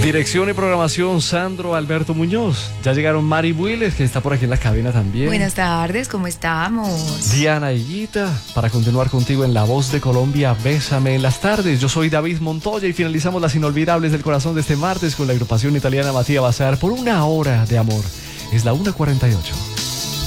Dirección y programación, Sandro Alberto Muñoz. Ya llegaron Mari Builes, que está por aquí en la cabina también. Buenas tardes, ¿cómo estamos? Diana Higuita, para continuar contigo en La Voz de Colombia, Bésame en las tardes. Yo soy David Montoya y finalizamos las inolvidables del corazón de este martes con la agrupación italiana Mattia Bazar por una hora de amor. Es la 1:48.